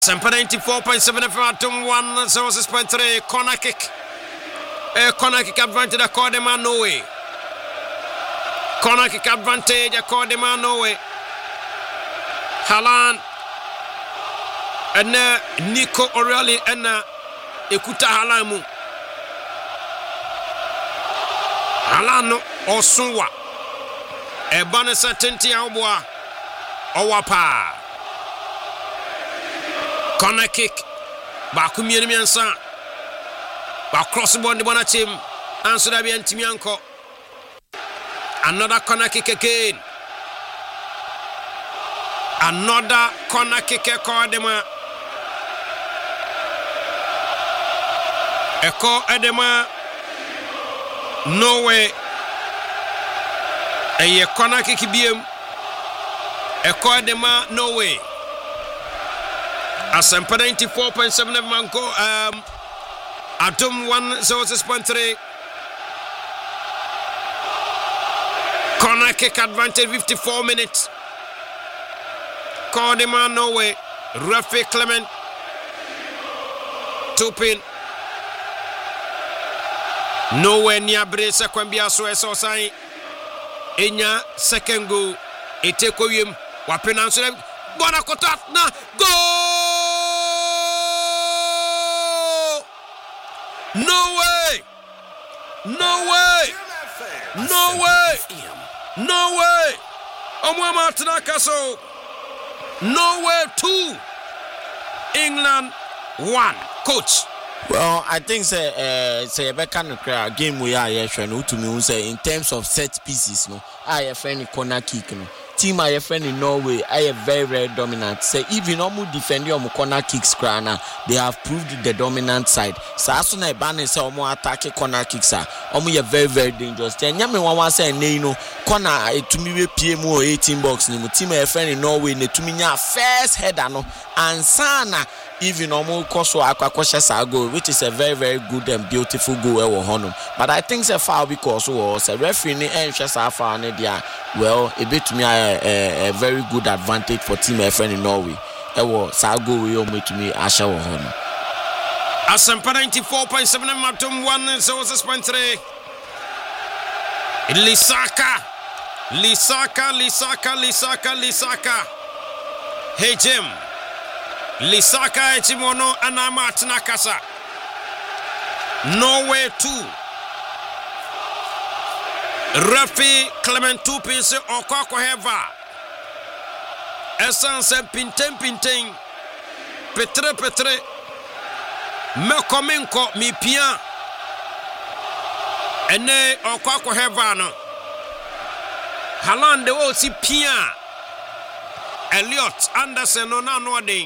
Semper 94.7 FM Atom 106.3 corner kick. Corner kick advantage according to Norway. Corner kick advantage according to Norway. Haaland and Nico O'Reilly and Ekuta Haaland mu. Haaland Osunwa. Ebane Satenti Awboa Owapa. Corner kick. Bakumi Miansa. Ba cross ball the bona team. Answer that be Antimianko. Another corner kick again. Another corner kick called them. Eko Edema. No way. A corner kick BM. Eko Edema. No way. Asempa 94.7 of Manko. Atom 106.3. Corner kick advantage 54 minutes. Cordema Norway. Rafi Clement. Tupin. Nowhere near Bresa Kwambia so sign. Enya second goal. Eteko yim. Wapenanso them. Bonakotat na goal. No way! No way! No way! No way! Omwama Tanakaso. No way 2. England 1. Coach. Well, I think say a kind of game we are trying to me say in terms of set pieces, no. I have any corner kick, no. Team I have in Norway, I am very dominant. Say even almost defending on corner kicks, they have proved the dominant side. So as soon as ban say almost attacking corner kicks are almost very dangerous. Then yami one say no corner to me PMO 18 box. Ni team I have in Norway ne to me first header no and sana even almost Koso Aquaquasha goal, which is a very good and beautiful goal. But I think it's a foul because was a referee and well, a bit to me a very good advantage for team FN in Norway. Sago we owe to me Asha Hono. Asempa 94.7 Matum 106.3. Lisaka. Hey Jim. Lisaka Echimono Anama Tanakasa. Norway 2. Rafi Clement 2 pins Okoko Heva. Essence Pinten. Petre. Mekomenko mi pia. Ene Okoko Heva no. Haaland o si pia. Elliot Anderson no na no dey.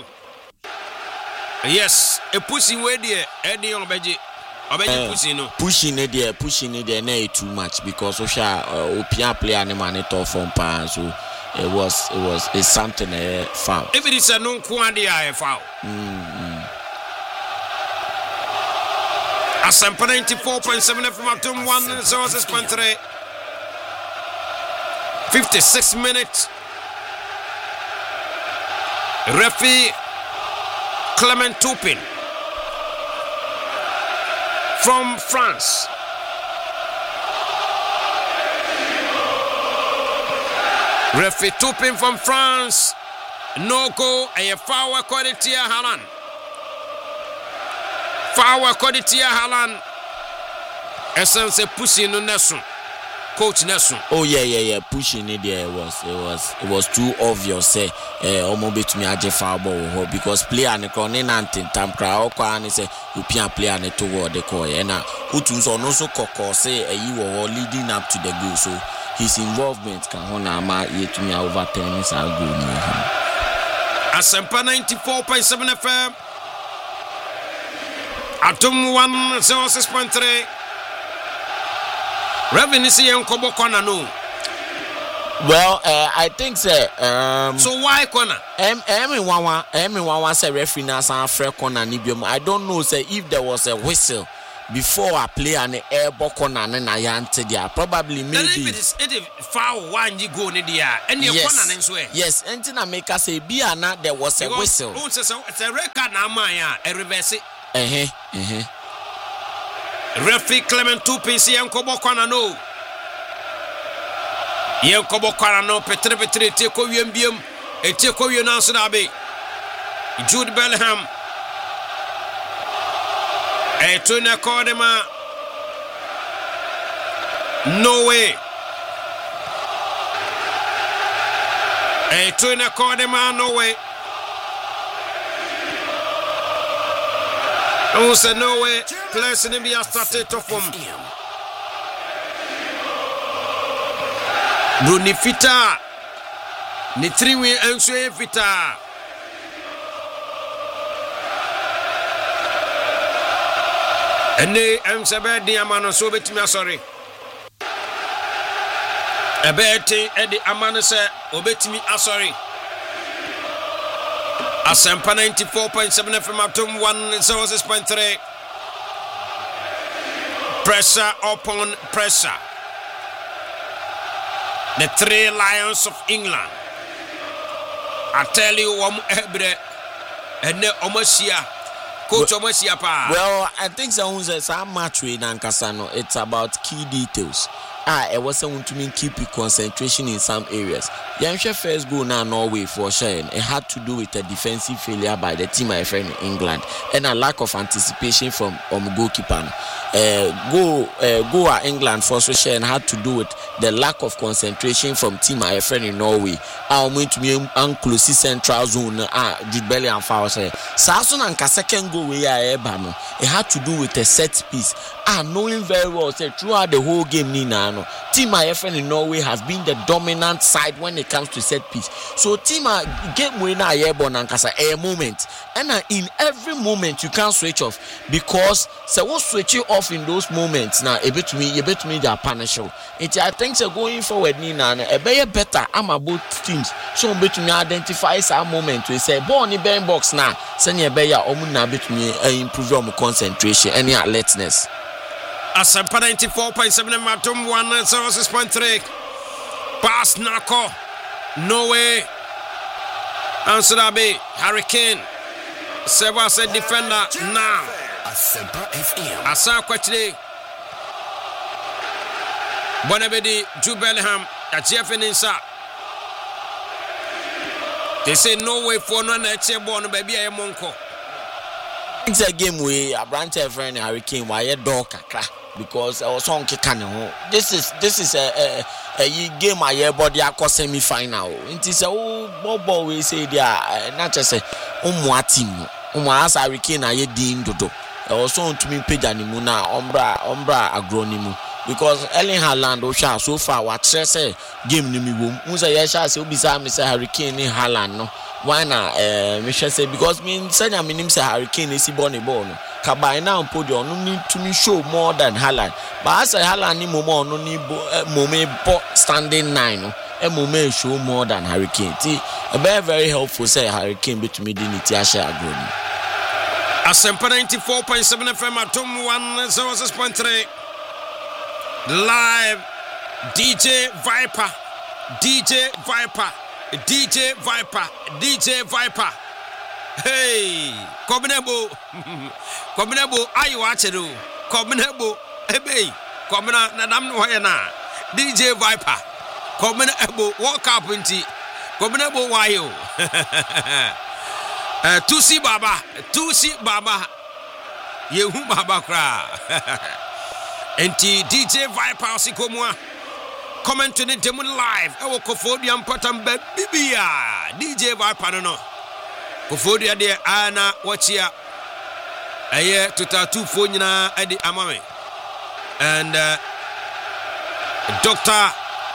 Yes, a pushing way there, Eddie on Beji. Pushing it there, nay too much because Opia play any man it off from pan, so it's something a foul. If it is a non quantity, I foul. Asempa 94.7 from Atom 106.3. 56 minutes. Rafi Clement Tupin from France. Rafi Tupin from France. No go. A foul according to Haaland. Foul according to Haaland. Essence pushing no Nelson. Coach Nelson. Oh yeah. Pushing it there it was too obvious. Say, almost bit me aje foul ball because player and cronin antin tam crowd and say European player and toward the coy and Utuns on also koko say you were leading up to the goal. So his involvement can hona ma yet me over 10 minutes I'll go near him. Asempa 94.7 FM. Atom 106.3. Revenue see Kobo corner no. Well, I think so why corner? Everyone say referee na san fair corner nibium. I don't know say if there was a whistle before a player and air corner and I ante there probably maybe it foul one you go in there and you corner and swear. Yes, and I make us say be not there was a whistle. It's a record now, Maya, a reverse it. Referee Clement 2 PC and Kobo Kwana no. Yen Kobo Kwana no Petre Teko Yembium e Teko Yonansadabe. Jude Bellingham. E Tuna Kodema. No way. E Tuna Kodema no way. Who said no way? Players in India started to form. Bruni Fita. Nitriwi Ensue Fita. And they Sebe Diamano so bet me sorry. A betting Eddie Amano say obetimi sorry. Asempa 94.7 FM up to 106.3. Pressure upon pressure. The three Lions of England. I tell you, and the Omosia. Coach Omosia pa. Well, I think some match with Nankasano. It's about key details. It wasn't to mean keep concentration in some areas. Yansha first goal now Norway for sure. It had to do with a defensive failure by the team my friend in England and a lack of anticipation from goalkeeper. Goal at England for sure and had to do with the lack of concentration from team my friend in Norway. I went to me unclose central zone. Jude Bellingham foul say. Sasun and second goal we are ebano. It had to do with a set piece. Knowing very well say throughout the whole game Nina. Team IFN in Norway has been the dominant side when it comes to set piece. So team game winner airborne and kasa a moment. And in every moment you can't switch off because so what switch you off in those moments now a bit me they are punishable. It I think so going forward Nina a better I'm about teams. So bet me identify some moment we say born in Ben box now send you better omuna bit me improve your concentration any alertness. Asempa 94.7 Matum 106.3. Pass Nako. No way. Answer that be Hurricane. Seva said defender now. Asempa FM. Asa Kwachile. Bonabedi Jude Bellingham. A Jeff Insa. They say no way for no nature born baby a monko. It's a game where a branch of friend Hurricane why a dog kakra. Because I was on Kikano. This is a game I hear body a semi final. It is a bobo we say they are not just a team. As Hurricane I deem dodo. I was on to me page animuna ombra agronimu. Because Erling Haaland Osha so far what say game ni mi wom. Musa yesha say obisa me say Hurricane ni Haaland no. Why na me say because me sanya minim say Hurricane is born a ball no. By now podium no need to me show more than Haaland. But as a Haaland ni momo no ni momo standing 9 no. E momo show more than Hurricane. See, a very helpful say Hurricane between dignity asha agroni. Asempa 94.7 FM at 106.3. Live DJ Viper. Hey, Kominebo, are you watching? Kominebo, Ebe, Komina, Nadam Wayana, DJ Viper, Kominebo, walk up into Kominebo Wayo, Tusi Baba, Yehu Baba Kra, and DJ Viper Sikomwa. Comment to the demo live. I will Kofodium Patam Bibia, DJ Viper no. Kofodia de Anna Wachia Aye Tutatu Fonina Eddie Amame and Dr.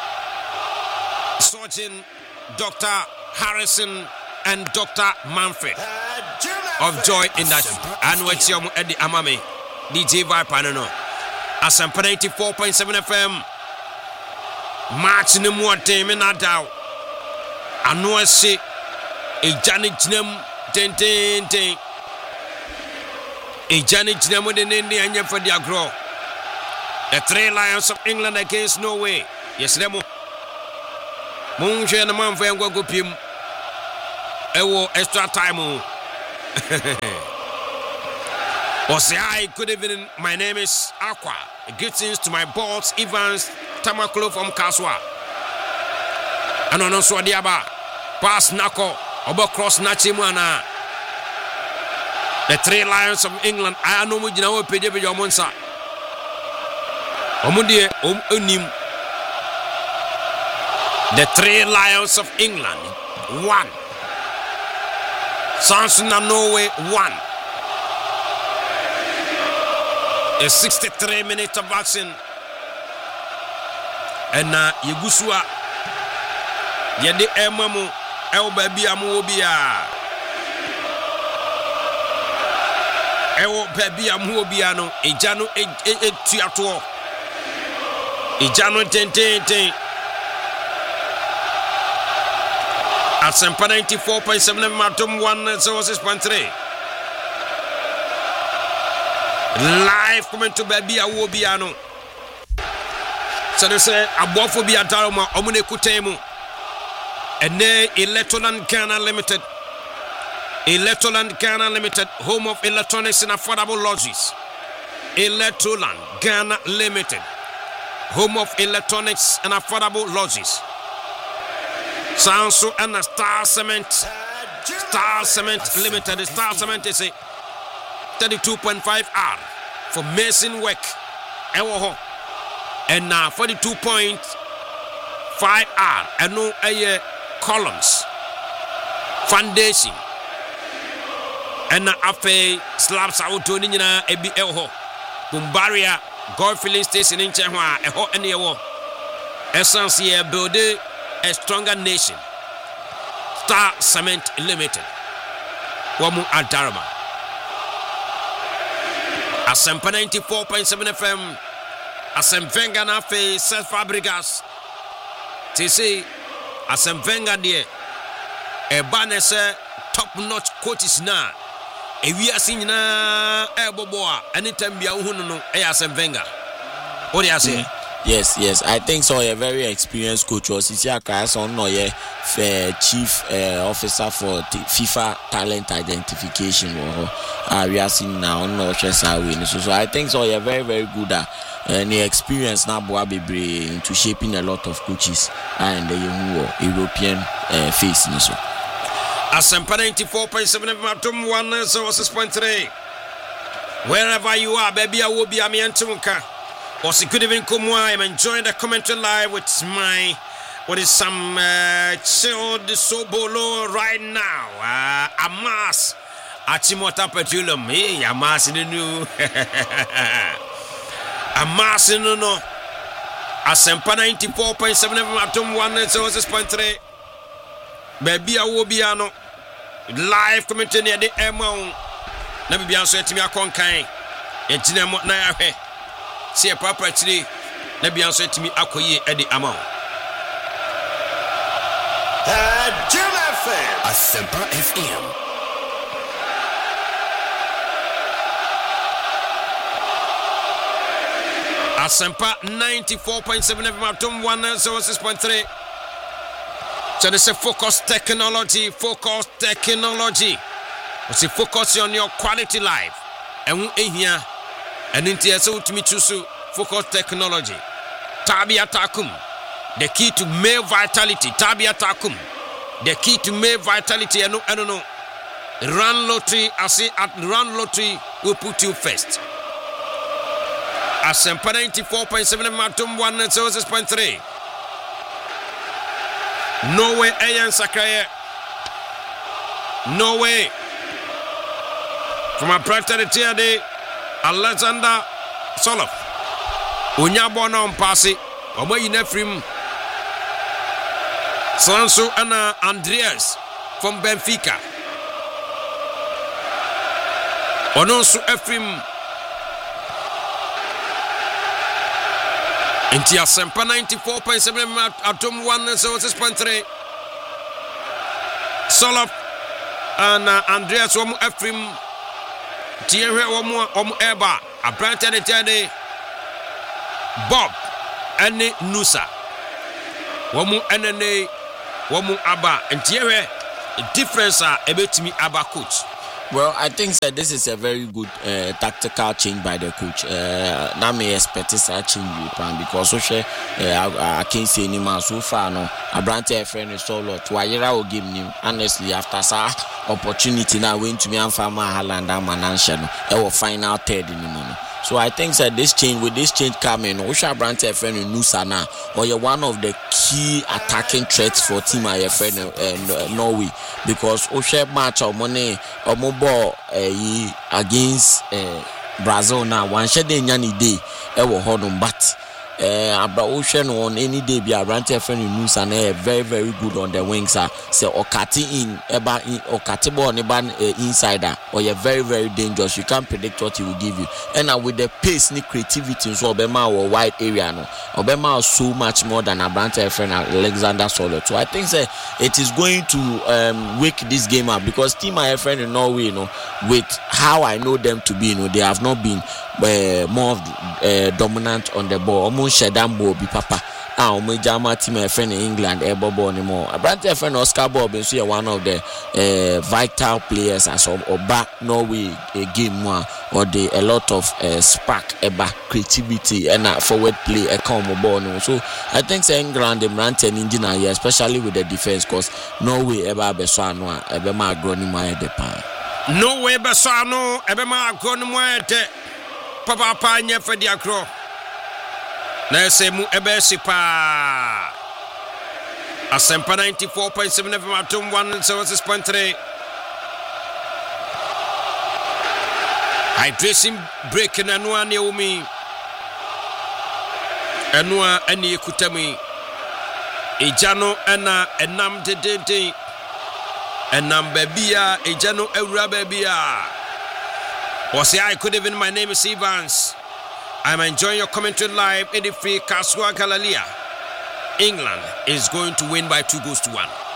Surgeon Dr. Harrison and Dr. Manfred of Joy Industry and Wachia Eddie Amame DJ Viper no Asempa 94.7 FM match no more time in Adao Ano se a Janet Jinem ten. Ejani Jinamo de Nindi and Yafadi Agro. The 3 Lions of England against Norway. Yes, Remo. Munche and man for Yango Pim. Ewo extra time. Hi, good evening. My name is Aqua. Greetings to my boss, Evans Tamaklo from Kaswa. And on Swadiaba. Pass Nako. Obo cross Nachimwana. The 3 Lions of England. I know we know Pedro Monsa. Omudie Unim. The 3 Lions of England. 1. Sansuna Norway 1. A 63 minutes of action. And Yegusua Yedi Emamu El Baby Amuobia El Baby Amuobiano Ejano Tiato Ejano Tente at Sempa 94.7 Matum 106.3. Live coming to Baby Awobiano. So they say Abofobia Daruma Omune Kutemu. And then Electroland Ghana Limited. Electroland Ghana Limited, home of electronics and affordable lodges. Electroland Ghana Limited, home of electronics and affordable lodges. Sanso and Star Cement Limited. Star Cement is a 32.5 R for mason work. And now 42.5 R and no columns, foundation, and afe slabs out to Nina Ebi Elho, Bumbaria, God filling station in Chehua, a hot and a essence here build a stronger nation. Star Cement Limited. Wamu Adaraba. Asempa 94.7 FM. Asemvenga na fe Seth Fabregas. TC Asemvenga de Ebanese top-notch coaches na. We are seeing na Eboboa anytime we are no Asemvenga. What do you say? Yes. I think so. A very experienced coach was Isiaka no chief officer for FIFA talent identification. We are seeing now no so I think so. A very good and the experience now Boabebre into shaping a lot of coaches and the European face. So. Asempa 94.7 Matum 106.3. Wherever you are, baby, I will be a miantunka. Also, good evening, Kumwa. I'm enjoying the commentary live with some chilled sobolo right now. Amas Achimota Petroleum. Hey, Amas in the new. Amas in the no. Asempa 94.7 Matum 106.3. Baby, I will be ano. Live commentary near the Emma. Never be answered to me a conkai. And Tinamo Nayahe. See a property. Let me answer to me. Akoye Eddie Amon. Jim FM. Asempa FM. Asempa 94.7 FM. 106.3. So they say focus technology. What's the focus on your quality life? And here. And in TSO to me choose focus technology. Tabia Takum. The key to male vitality. Tabia Takum. The key to male vitality. I don't know. Run lottery. I say at Run lottery will put you first. Asempa 94.7 Matum 106.3. Norway Ayan Sakaye. Norway. From a practice day. Alexander Soloff. Unyabona Mpasi. Omo Yinefrim. Sanso Ana Andreas from Benfica. Ononsu Ephraim. Inti Asempa 94.7 Atom 106.3. Soloff and Andreas Omo Ephraim. Tierra Eba, a branded Teddy Bob, and Nusa. Womu Nene, Womu Abba, and Tierra, difference are a bit to me Abba coach. Well, I think that this is a very good tactical change by the coach. Now me expect this change because I can't say any man so far. No, a brand a friend is so lot. Why will give him honestly after sa opportunity now went to me and farmer Haaland and Mananshano. I will final third in the morning. So I think that this change coming, Osha Brand a friend in Nusana or you're one of the key attacking threats for team I friend Norway because Osha match or money or mobile against Brazil now one shade any day will hold on but Ocean on any day be a brand a friend in Nusana very very good on the wings say Okati in Eba in Okatibo on Eban insider or you're very very dangerous. You can't predict what he will give you. And with the pace and creativity so Obama or wide area no Obama so much more than a brand a friend Alexander Solo. So I think that it is going to wake this game up because team my friend in Norway you know with how I know them to be you know they have not been more dominant on the ball. Almost Shedambo be papa. Jama team my friend in England, Bobo anymore. A brand friend Oscar Bob is one of the vital players as Oba Norway game one or a lot of spark creativity and forward play a common ball. So I think England them ran 10 engine here, especially with the defense because Norway ever besano ebema agronimo de pa. Norway besano ebema agronimo de papa pa nya fedi akro. Na se mu ebesi pa Asempa 94.7 FM atom 106.3 hydration break na noa ne umi enua ani ekutami ejano ana enam dedede enam babia ejano awura babia was I could even my name is Evans. I'm enjoying your commentary live in the free Kasua Galalia. England is going to win by 2-1.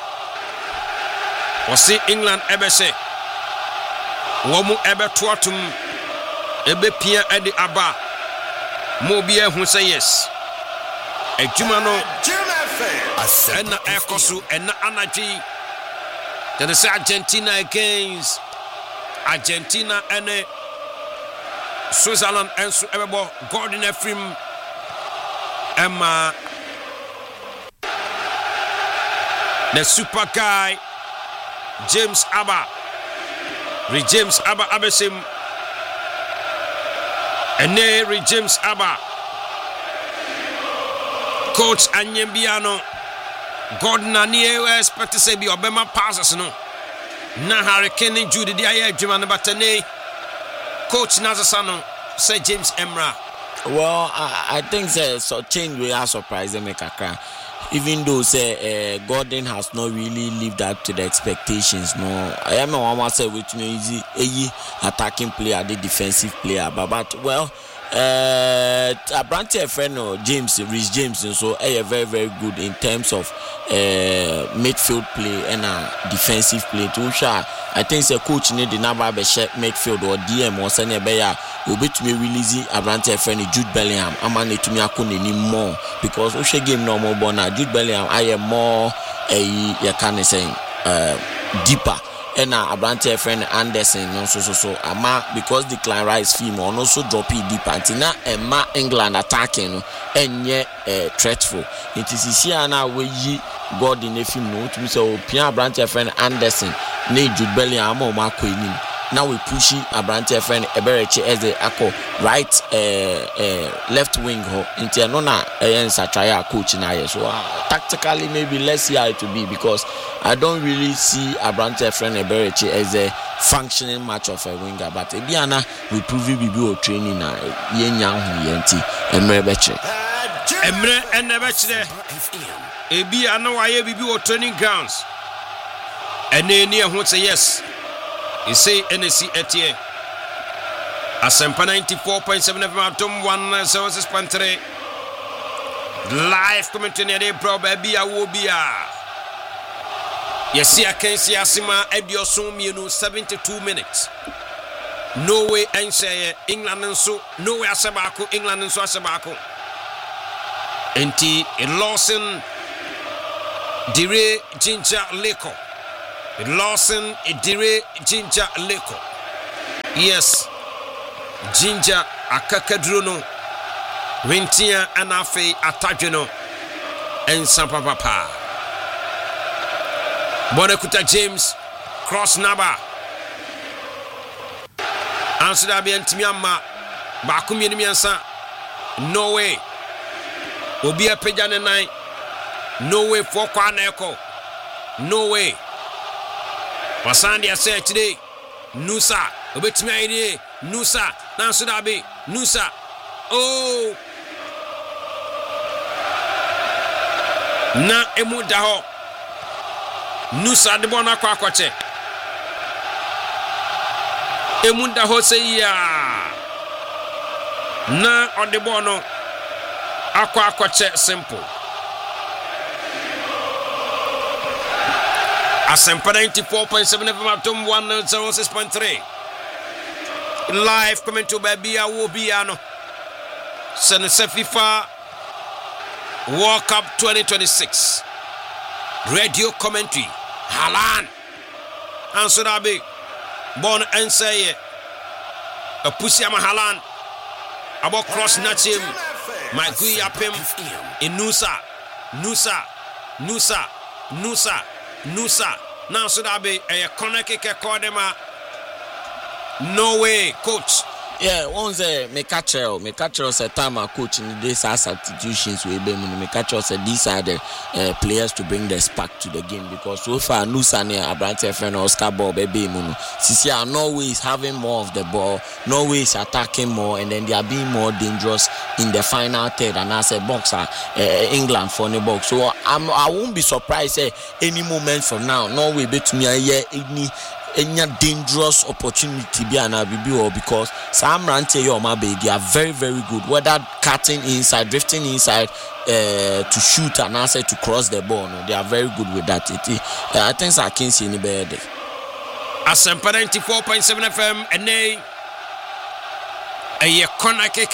We'll see England ebese. Womu ebe tuatum ebe pia edi aba. Mobia who say yes. Ejumano ena ekosu ena anaji. Then they say Argentina against Argentina ene Switzerland and so everybody Gordon Ephraim Emma the super guy James Abba James Abba Abesim and James Abba Coach Anyembiano Gordon Anie expect to say be Obama passes no na Hurricane Judy the aye Jimana Batane Coach Nazasano say James Emra. Well, I think so change we are surprised make a cry. Even though say Gordon has not really lived up to the expectations. No, I am one say with me easy attacking player, the defensive player, but well. A branch friend James Rhys James so very very good in terms of midfield play and defensive play too. I think the coach need the number of midfield or DM or send a bear will be to me release a branch friend Jude Bellingham. I'm going to me akuni more because we game no more bona Jude Bellingham I am more can say deeper. And a branch friend Anderson no so ama because the Declan Rice film on also drop it deep antina Emma England attacking and yet threatful. It is here now we God in the film no to so Pia branch friend Anderson ne Jude Bellingham o mako enim. Now we push a branch friend Eberechi as the ako right left wing ho into anona answer try coach na so tactically maybe let's see how it will be because I don't really see a branch friend Eberechi as a functioning match of a winger but ebiana we prove bibi o training na yenya hu yenti emre beche ebiana wa ye bibi o training grounds ene hu say yes. You say NSC Etienne Asempa 94.7 FM Atom 106.3 live commentary de bro baby awobia. Yes, I can see Asima Ediosun Mienu 72 minutes. Norway ense England nso Norway asebako England nso asebako enti Lawson Dire Ginger Leko Lawson Dire Ginger Leko yes Ginger akakaduro no Wintia anafe atadweno ensa papa Bonekuta James cross naba answer da bien timiama ba kumie miensa Norway obi apagya ne nan Norway for kwa na eko Norway wasandi ase today Nusa obetimi ayide Nusa na answer da be Nusa oh na emu da ho Nusa de bona kwa kwache emu da ho se ya na odebono akwa kwache simple Asempa 94.7 FM Atom 106.3 live coming to Babia Wobiano Senese FIFA World Cup 2026 radio commentary Haaland answer that big Bon and say a pussy ama Haaland about cross Nachim my good yapim in Nusa now so that be a corner kick Kodema Norway coach. Yeah, once me catch a time a coach in this substitutions we be me catch us these are the players to bring the spark to the game because so far Nusa and Abrante friend Oscar Ball baby muno. Sisia Norway is having more of the ball, Norway is attacking more and then they are being more dangerous in the final third and as a boxer England for the box. So I won't be surprised any moment from now Norway bet me any dangerous opportunity be an abibi because Sam Rante they are very very good whether cutting inside drifting inside to shoot and answer to cross the ball no, they are very good with that I think I can't see any better Asempa 94.7 FM and a corner kick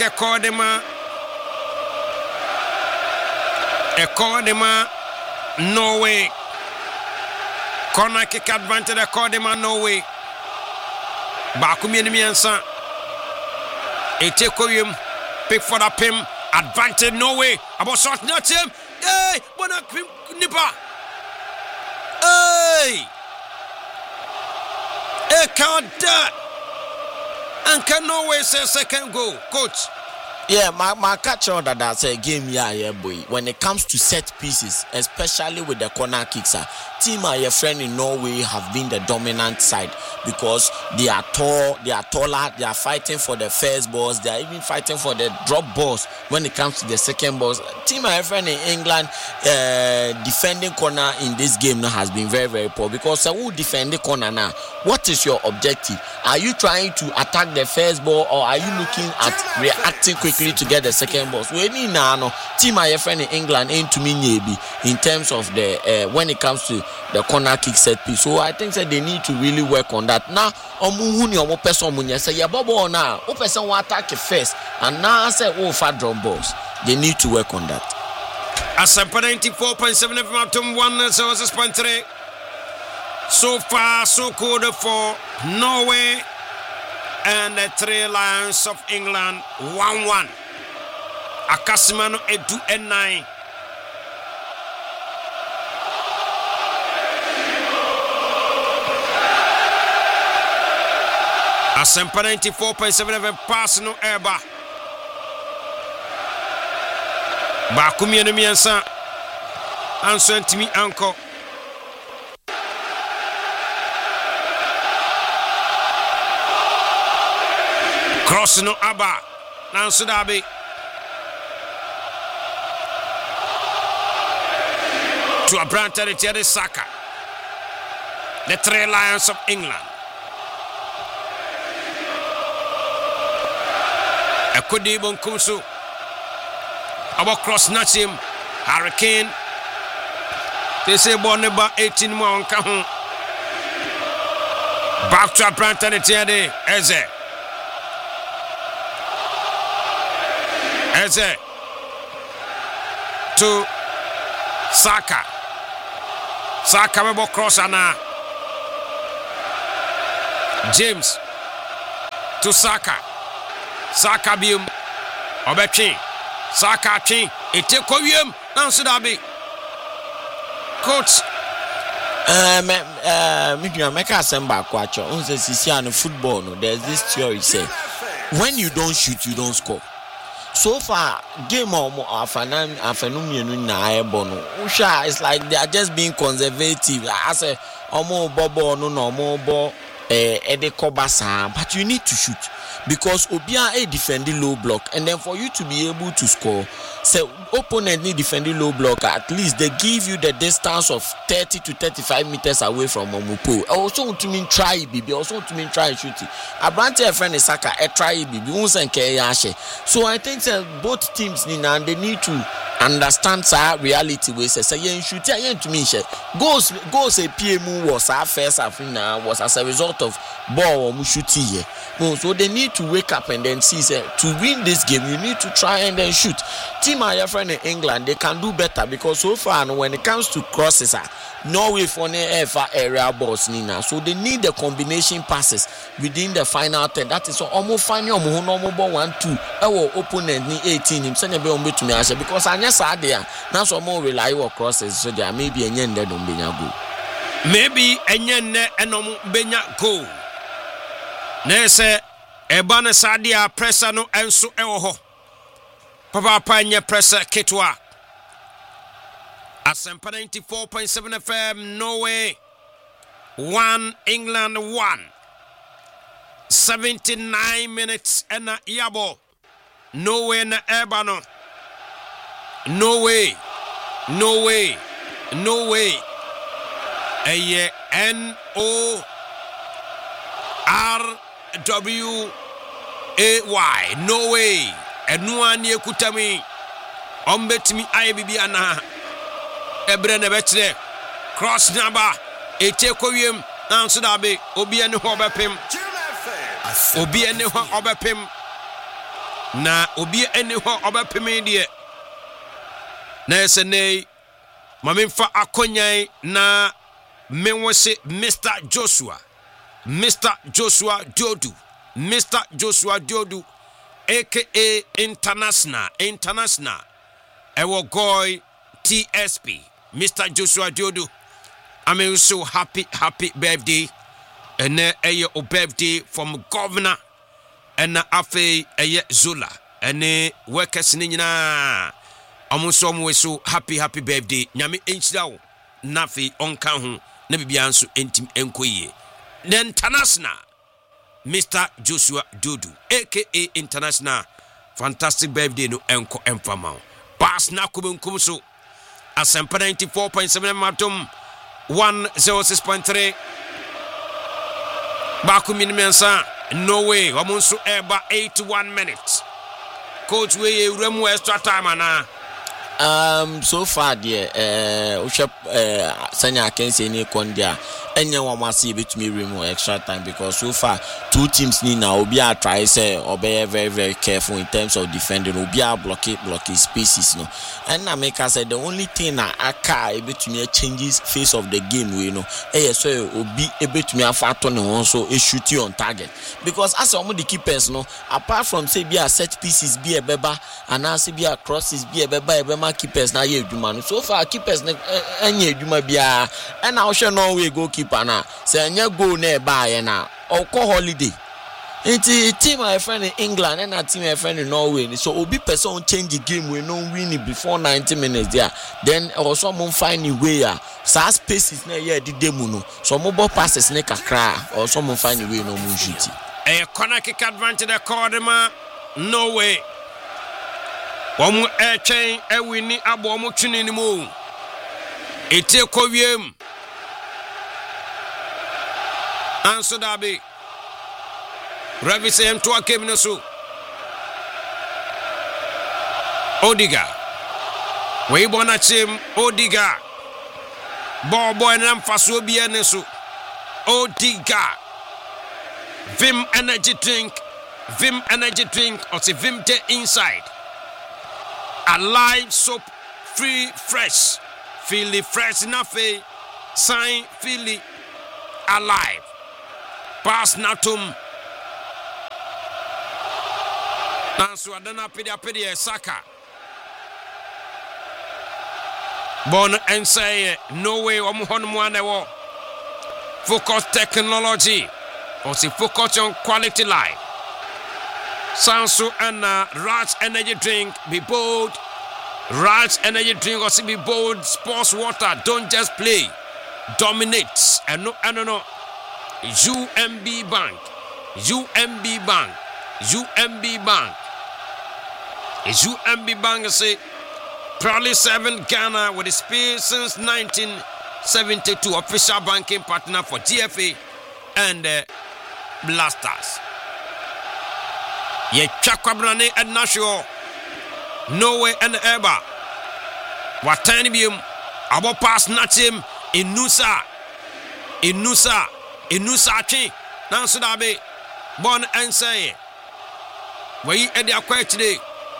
Kodema Norway corner kick advantage Kodema Norway Bakumi enemiansa Etekoyum pick for the pim advantage Norway about shot not him hey bona nipa hey Ekada and can Norway say second goal coach. Yeah, my catch on that's a game yeah boy. When it comes to set pieces, especially with the corner kicks, team your friend in Norway have been the dominant side because they are tall, they are taller, they are fighting for the first balls, they are even fighting for the drop balls when it comes to the second balls. Team your friend in England defending corner in this game now has been very very poor because who defend the corner now? What is your objective? Are you trying to attack the first ball or are you looking at reacting quickly to get the second ball? So any no team my friend in England ain't to me in terms of the when it comes to the corner kick set piece. So I think that they need to really work on that. Now omo person munya say ya bobo now o person will attack first and now say far drop balls. They need to work on that. Asempa 94.7 FM Atom 106.3 so far so good for Norway and the Three Lions of England 1-1. Akasimano Edu N9. Asempa 94.7 FM pass no eba. Bakumi enemiansa. Anso ntimi anko. Cross no aba. Nanso dabi. To Abrante de Thierry Saka. The Three Lions of England. Ekudi Bonkumsu. Abo cross Nachim. Hurricane. They say Boneba 18 more on Kahun. Back to Abrante de Thierry Eze. Eze to Saka. Saka mebo cross ana. James to Saka. Saka bium. Obetwi. Saka twi. Ete kowiem. Nanso da be. Coach make assemble kwacho. On say sisi an football no. There's this theory say when you don't shoot you don't score. So far, game afternoon na ebono. Usha it's like they are just being conservative. I say omo bobo no mo bo ede kobasa, but you need to shoot because obia a defending low block, and then for you to be able to score, say opponent need defending low block, at least they give you the distance of 30 to 35 meters away from Omupo. Also to mean try bibi, also to mean try shooting. Abrante friend is Saka try bibi unsenke yashe. So I think both teams need and they need to understand reality we say yen shoot yen to me goals a PMU was our first Africa was as a result of ball or shooting here. So they need to wake up and then see say to win this game you need to try and then shoot. Team my friend in England they can do better because so far when it comes to crosses Norway for the area balls nina, so they need the combination passes within the final 10. That is almost final normal 1-2 our opponent ni 18 him send be on to me because I sad there now some more reliable crosses so there maybe a nyende don't be goal. Maybe a nyende enom benya goal. Nese ebana sadia pressa no enso ewo papa panye pressa kitwa Asempa 94.7 FM Norway 1 England 1 79 minutes and yabo Norway na ebano Norway A NORWAY Norway enuani ekutami ombetimi ayebibi ana ebre ne betre cross number ete kowiem nanso da be obi ene ho bepem na obi ene ho obepem de na esene mamemfa akonyan na menwose Mr. Joshua Diodu aka international ewo goy TSP Mr. Joshua Diodu. I'm so happy birthday and a birthday from governor and afe Zola and workers nina. I'm so happy birthday. Nyame enchida nafi onka ho na bibianso entim enkoye. The international Mr. Joshua Diodu aka international fantastic birthday no enko emfama. Pass na kubenkum so Asempa 94.7 Matum 106.3 Baku Minimensa Norway Wamunsu Eba 81 minutes. Coach we remu extra time ana. So far there Sanya Kense ni kondia enye wamasi betumi remu extra time because so far two teams ni na obi a try say obey very careful in terms of defending obi a block spaces no and na make us say the only thing na aka betumi changes face of the game we know so obi betumi afato ne won so shoot on target because as some the keepers no apart from say be a set pieces be a beba and as be a crosses be a beba keepers na ye adwuma no so far keepers na enye adwuma bia and now share Norway goalkeeper na say enye goal na e ba ye na o ko holiday It's team my friend in England and a team my friend in Norway. So obi person change the game we no win it before 90 minutes there. Then also someone find a way sa spaces na here the demo no. So mobile passes na kakra or someone find a way no mo shoot. A corner kick advantage the Cordema Norway. Omu chain e wini abo omu twini ni mo. Ete kowiem. Anso dabi. Ravi say to a came no so. Odiga. We bona chim Odiga. Boy nam faso bi eneso. Odiga. Vim energy drink or say Vim de inside. Alive soap, free fresh. Feel fresh enough. Sign feel alive. Pass Natum. Nansu Adana Pedia Saka. Bon and say no way Omuhon focus technology. Or see focus on quality life. Sansu and Raj energy drink. Be bold. Raj energy drink or see be bold. Sports water. Don't just play. Dominates. And no. UMB Bank. UMB Bank. UMB Bank. UMB Bank say proudly serving Ghana with experience since 1972. Official banking partner for GFA and Blasters. Ye Chakwabrane and Nashua. Norway and Eba. Watanibium. Abo pass Natim in Nusa. Chi. Nansudabe. Bon and say. We at the acquire today.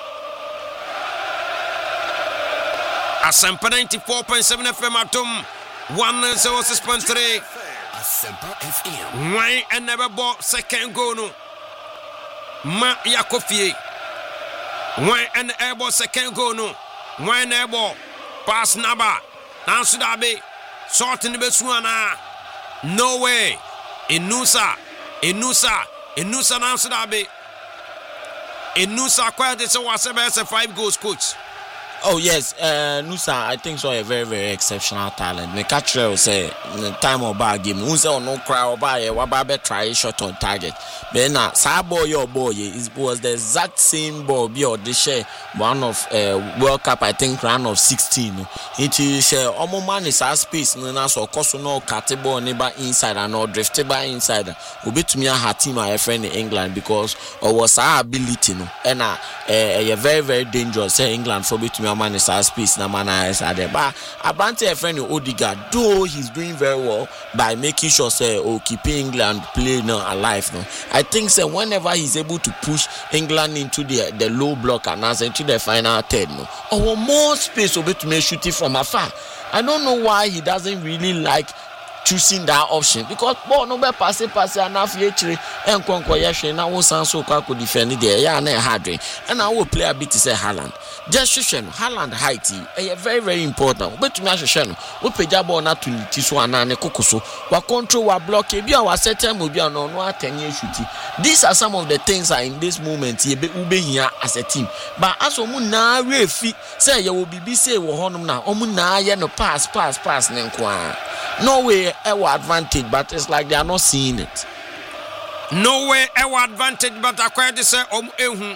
Asempa 94.7 FM Atom 106.3. Asempa FM. Why and never bought second goal no. Ma Yakofie. Why and airborne second goal no. Why and airborne pass Naba. Nansudabe. Short in the Besuana. No way. Inusa Nansudabe. Inusa quite this was a 5 goals coach. Oh yes, Nusa, I think so a very, very exceptional talent. Me catcher will say the time of bar game. Unse or no crowd by a wababe try shot on target. But now Sabo your boy it was the exact same ball be or the share one of World Cup I think round of 16. It is omo man is our space no so cost no catable neighbor inside and or drifted by inside. Obi to me a team my friend in England because or was our ability no and a very, very dangerous England for between man is our space na man is at there. But Abante a friend Odegaard, though he's doing very well by making sure say keeping England play now alive now. I think say whenever he's able to push England into the low block and as into the final third no, or more space to make shooting from afar. I don't know why he doesn't really like choosing that option because ball no be pass and half yetre and konkoye na wo san so kwa ko defend there ya na hard and I will play a bit say Haaland just show Haaland height very, very important but to me show no we peja ball na to ti so ana ne kokoso wa control wa block e bia wa set time obi no atanye shoot. These are some of the things are in this moment ye be ube here as a team but as omu na refi say ye will be say wo honum na omu na ye no pass ne nko no way our advantage, but it's like they are not seeing it. No way our advantage, but acquired this Asempa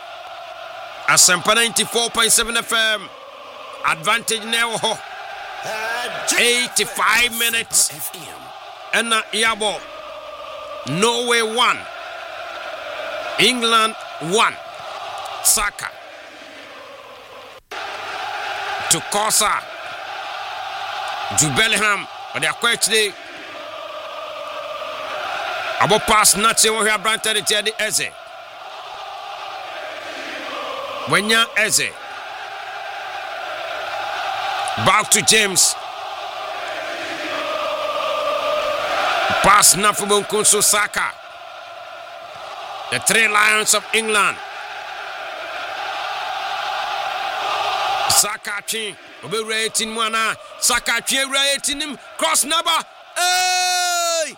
94.7 FM. Advantage now. 85 minutes. And Yabo. Norway 1. England 1. Saka. To Kosa. To Bellingham. But they are quite today. About pass Nazi when we have Branted it the Eze. When you're Eze. Back to James. Pass Nafubun Kunsu Saka. The 3 Lions of England. Saka Chin. Obe rating mwana Saka Chin rating him cross number. Hey!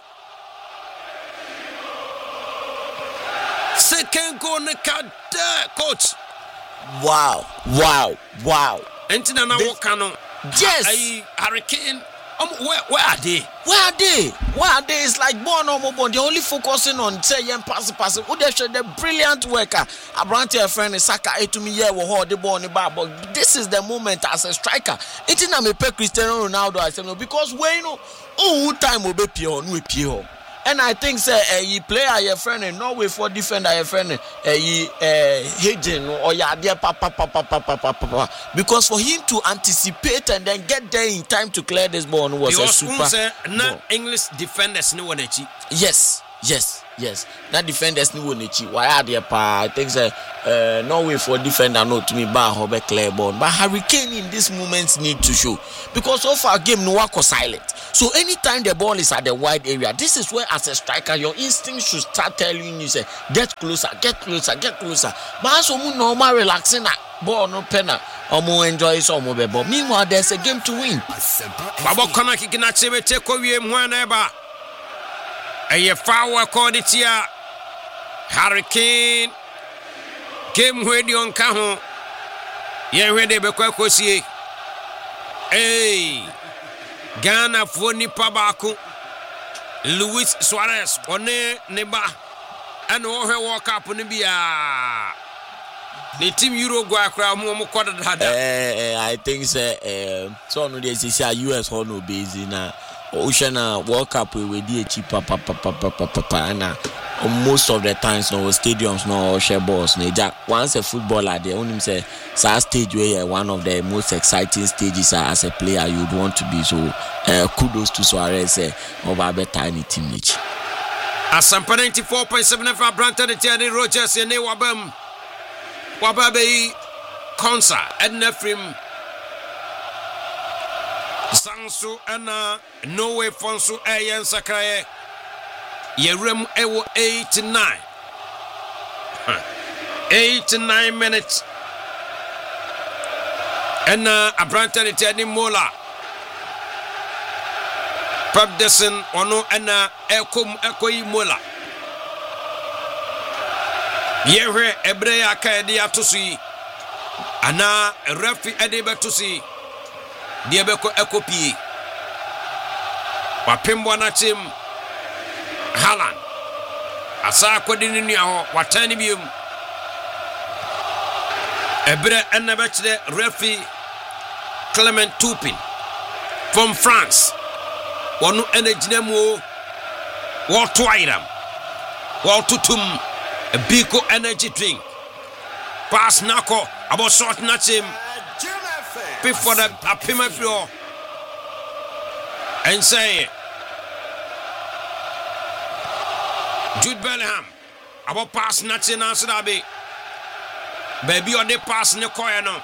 Second goal coach. Wow. Entina na wokano. Yes. Hurricane. Where are they? It's like born. They're only focusing on say pass. Who they show the brilliant worker. Abrante a friend Saka to me here will hold the ball on the bar. But this is the moment as a striker. It's not me pay Cristiano Ronaldo. I say no because when time will be pure. And I think say you play your friend in Norway for defender your friend Hayden or papa because for him to anticipate and then get there in time to clear this ball was a super not English defenders no one. Yes. Yes, that defenders ni won echi. Why are there pa? I think say no way for defender not to me ba hobe clear ball. But Harry Kane in this moment need to show because so far game no work silent. So anytime the ball is at the wide area, this is where as a striker your instinct should start telling you say get closer, get closer, get closer. But as you normal relaxing that ball no penna. Omo enjoy some mobile ball. Meanwhile, there's a game to win. Babo corner kick na chebe teko wie mwana eba. Eye foul quality a Harry Kane game where di on ka ho. Ye where de be kwa kosie. Ghana fo nipa baako Luis Suarez one neba ana wo hwe World Cup ne bia. The team Uruguay crowd mo kwada hada. I think so no dey say US ho no base na Ocean World Cup we dey cheaper na most of the times no stadiums no share balls na once a footballer there only say stage where one of the most exciting stages as a player you would want to be, so kudos to Suarez over better any team niche. Asampa 94.7 for Brandon Tierney Rogers and Wabam Wababe Konsa Edna Frim Sansu Anna Noe Fonsu Ayan Sakaye Yerem Ewo 89 minutes and Brandon Tierney Mola Pabdesen Ono Anna Ekoyi Mola Yewe Ebrea Kaedi Atusi Ana Refi Edebe Tusi Diabeko Ekopi Wapimbo na team Haaland Asa Kodini Niaho Watani Bium Ebre Enabechde Refi Clement Toupin from France Wanu Enejinemo Waltwairam Waltutum a Biko energy drink. Pass Nako about short Nachim. Before the Apima floor. And say Jude Bellingham about pass Nachim Ansadabi. Baby or the pass in the corner.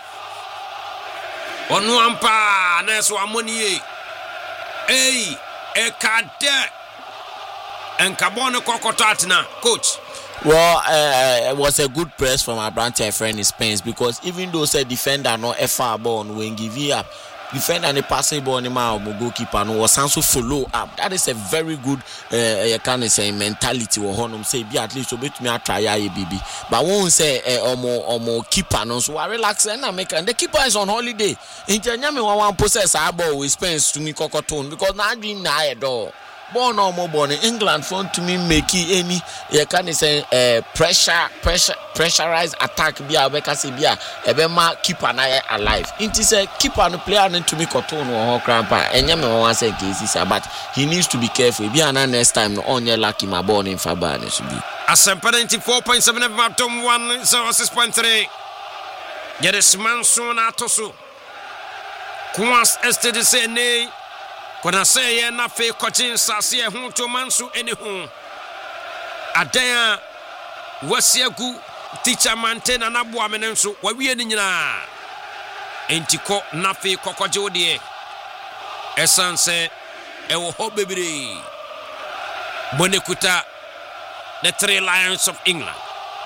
Onuampa Neswa Monier. Hey, a cadet and Cabono Cocotatina, coach. Well, it was a good press from our branch friend in Spain because even though say defender no far ball when give you up, defender and the passing ball in my goalkeeper no was also follow up. That is a very good kind of say mentality or honum say be at least so bit me a try baby. But won't say omo keeper no so I relax and I make and the keeper is on holiday. In Nyame one possess our ball with Spain to me cockatone because now doing na door. Born or more born in England phone to me make any can say pressurized attack be a because be a ma keeper na alive. It is a keeper no player to me cotton or crampa and yam one say cases but he needs to be careful. Be an next time on your lucky my born in Fabane should be. Asampa 94.7 Vatum 106.3. Get a smanson atosu. Kwas estede say nay. Kona say na fe kochin sase hu to mansu eni hu adan wasiagu teacher maintain na boa menenso wawie ni nyina entiko na fe kokoje odie esanse ewo ho bebre bonekuta the Three Lions of England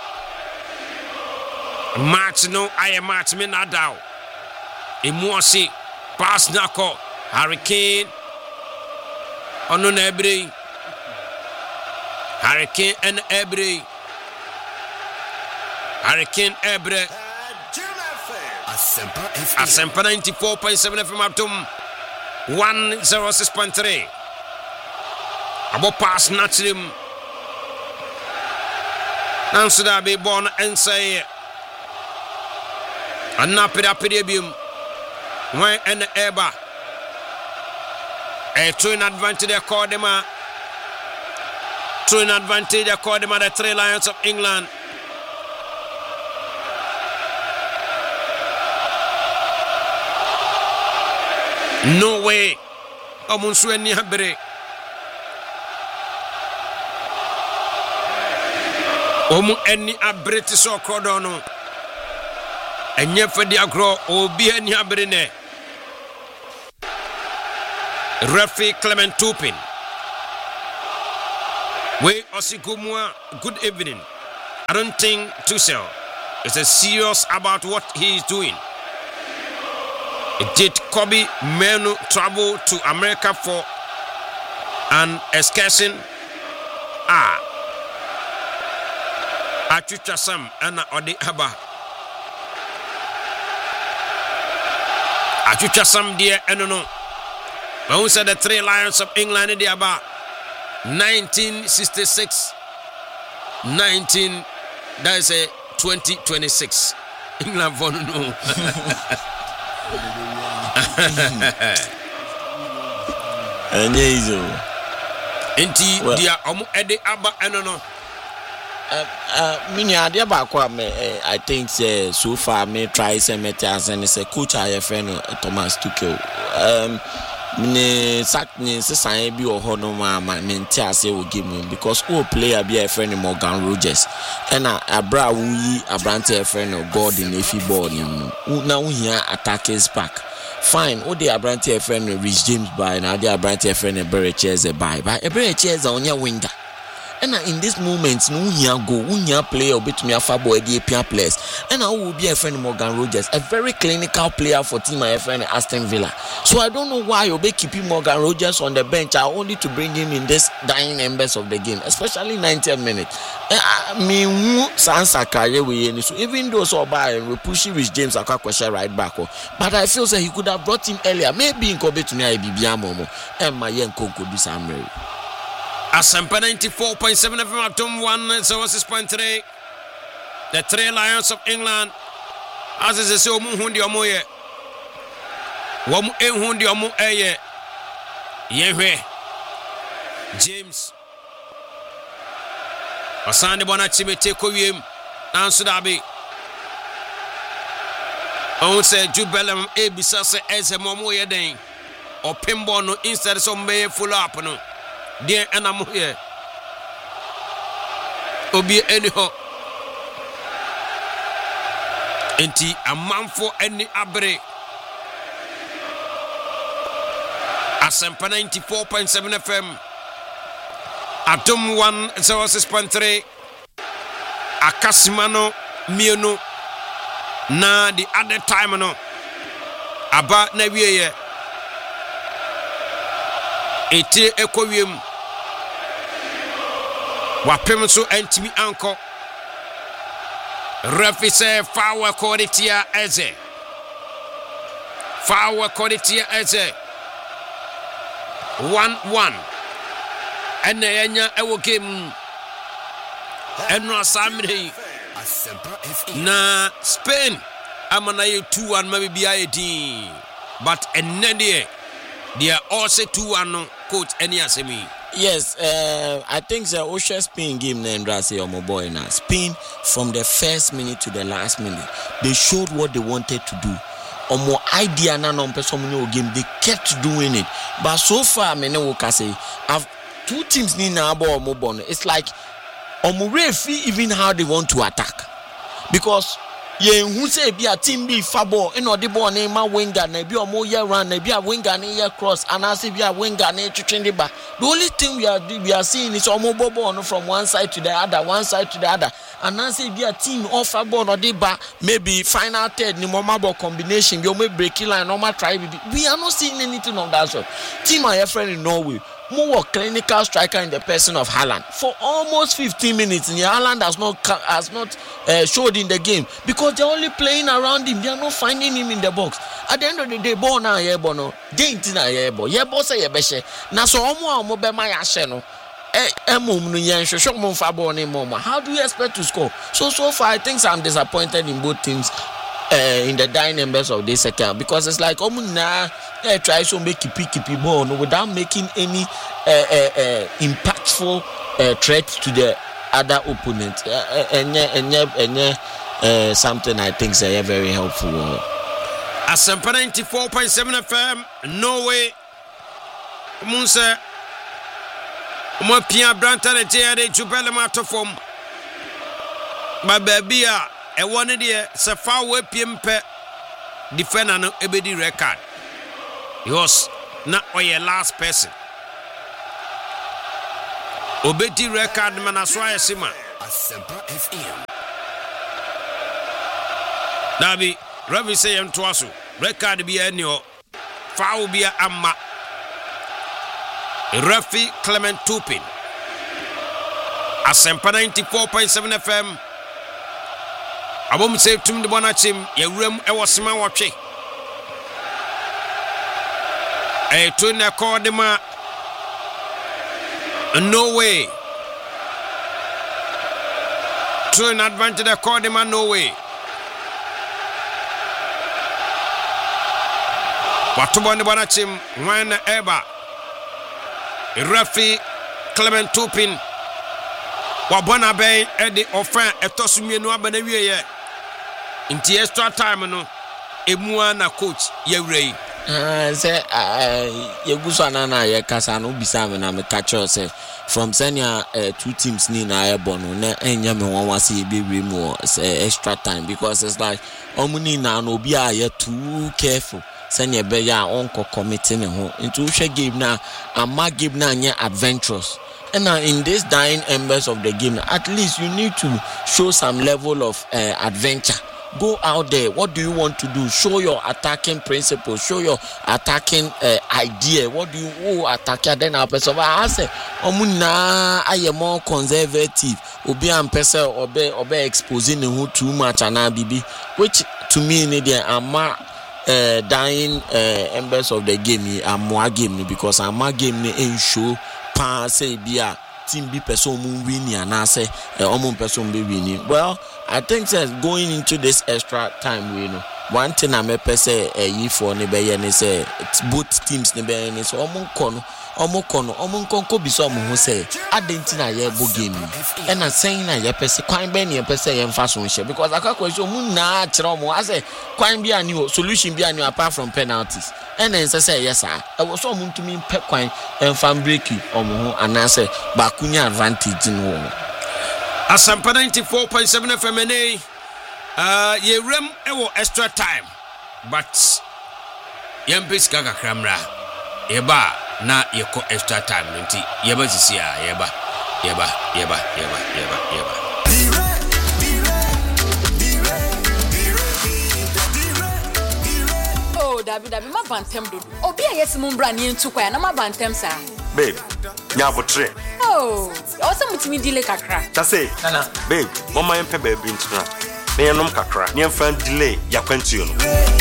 match no aye match me na daw emuosi pass nako Harry Kane Ono na Ebre Harry Kane and Ebre Harry Kane Ebre Asempa 94.7 FM Abdum 106.3 Abo pass Natrim Nansuda be born and say Anapida Pidibium Why and Eba a twin advantage according to the Three Lions of England. No way. Omunsueni habere. Omu any abriti so krodono. Enye fedi agro obi any abrine. Referee Clement Tupin. We Osigumwa, good evening. I don't think Tuchel is serious about what he is doing. Did Kobe Menu travel to America for an excursion? Achucha Sam Anna Odi Haba. Achucha Sam dear Enono. But who said the Three Lions of England in the about 1966 that is a 2026 England for no. Inti dia omu ede aba enono. I think so far me try say metas and say coach I friend Thomas Tuchel. Ni sesan bi o hono ma mente ase o game because o player bi a friend Morgan Rogers na abra wuyi abrante friend Gordon efi ball ni na wo hia attackers back fine o dey abrante friend Rich James by na dey abrante friend Berecheze by Berecheze onya winger. And in this moment, no unya player between your fabo and players. And I will be a friend Morgan Rogers, a very clinical player for team my friend Aston Villa. So I don't know why you'll be keeping Morgan Rogers on the bench only to bring him in this dying embers of the game, especially 90 minutes. I mean, Sansa so even though so by we push Rich James Akakwesha right back, but I feel that he could have brought him earlier. Maybe in Kobe to me Bibiamomo and my young could do some. Asempa 94.7 FM at 106.3. The Three Lions of England. As is so muhundi omoye. Wamu ehundi omo eye. Yewe. James. Asande bona chimete koyem. Nansu dabi. On se Jude Bellingham ebisa se eze momo ye den. O pimbo no instead so me full up no. Dear Anamu here. Obi anyhow. Enti a man for any abre. Asempa 94.7 FM. Atom 106.3. Akasimano Mieno. Na the other time no. Aba na wiye. Ete ekowiem wapem so antimi anko refi say foul quality eze 1-1 ene yenya ewo game eno asamre na Spain amana ye 2-1 maybe bia edin but enede they are also 2-1 coach any asemi. Yes, I think the Osha Spain game na say my boy now. Spain from the first minute to the last minute, they showed what they wanted to do. More idea na no person game, they kept doing it. But so far, me no can say I've two teams ni na abo mo. It's like referee even how they want to attack because. Ye who say be a team be fabo eno de ball na ma winger na be omo ye run na be a winger na ye cross and as be a winger na twetwe ba. The only thing we are seeing is omo ball no from one side to the other and as be a team off ball no de ba maybe final third ni mama ball combination be omo break line no ma try we are not seeing anything of that sort. Team my friend in Norway more clinical striker in the person of Haaland for almost 15 minutes. And Haaland has not showed in the game because they're only playing around him. They are not finding him in the box. At the end of the day, ball na yebo no, game na yebo. Yebo say yebeshe. Na so omo be ma yashe no. How do you expect to score? So far, I think I'm disappointed in both teams. In the dying members of this account because it's like try to make keepy ball without making any impactful threat to the other opponent something I think is very helpful. Asempa 94.7 FM Norway Munse Mo Pia Branta de Jude Bellingham to form But baby, I wanted the Safa Pimpe defender no ebedi record. He was not your last person. Obedi record manaswa sima. Asempa FM. Dabi Ravi say twaso record bi enyo foul bi amma. Rafi Clement Tupin. Asempa 94.7 FM. Abom say tum de bonachim yewrem e wosema wotwe. To na Kodema. No way. To an advantage of Kodema, no way. Watubon the Bonachim, when ever. Rafi Clement Tupin. Wabona Bay, Eddie Offin, a Tosumi no Abanaway. In the extra time, no. Emuana coach, Yewray. Say, Yagusana, Yakasano, Bisam, and I'm catcher, say, from senior 2 teams, Nina, Airborne, and Yaman was a baby more extra time because it's like, Omuni now, no be too careful. Senior Beya, uncle committing into a game now, and my game now, adventurous. And now, in this dying embers of the game, at least you need to show some level of adventure. Go out there. What do you want to do? Show your attacking principles. Show your attacking idea. What do you attack? Then our person. I say, Omuna, I am more conservative. Obi am person obe exposing who too much and bibi. Which to me, they are more dying embers of the game. I'm more game because I'm more game. Ain't show pass bia. Team be person winning and I say person be winning. Well, I think that going into this extra time, you know, one thing I may say ye for nebe and say it's both teams nebe and so omunkono be so who say I didn't know ye bo game and I'm saying na ye person kwan be ne person ye fashion share because I can't question na chromo I say kwan be a new solution be a new apart from penalties. And then say yes sir. I was so to me pep coin and fan breaking and I say bakunya advantage in one. Asampa 94.7 FMNA. Ye rem ewo extra time. But yempis kaka kramra. Yeba na yeko extra time nti yeba sisia yeba. Dabi ma bantem do. Obi a yesimu mbra ne ntu kwa na ma bantem sa. Babe, nya botre. Oh, also mutimi delay kakra. Tase. Nana. Babe, mama yempe baby ntuna. Me yenom kakra. Ne yemfa delay ya kwantuo no.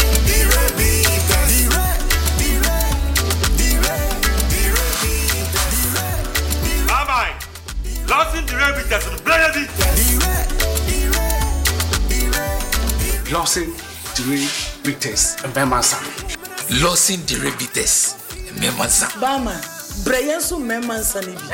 Bye. Losing the rabbit that's the bloody. Losing the Bites and Bemansa. Losing the Rebites and Memansa. Bama, Brayansu Memansa.